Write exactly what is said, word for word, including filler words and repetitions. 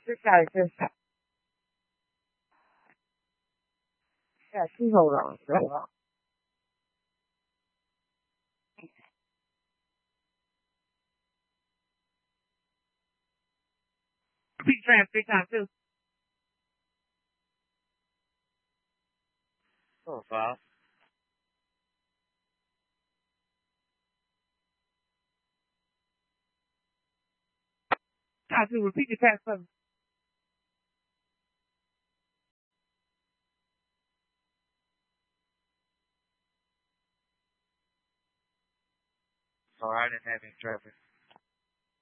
接下来就是下气候了，知道吗？非常非常就做法。 下次 repeat the test from Sorry, I didn't have any traffic.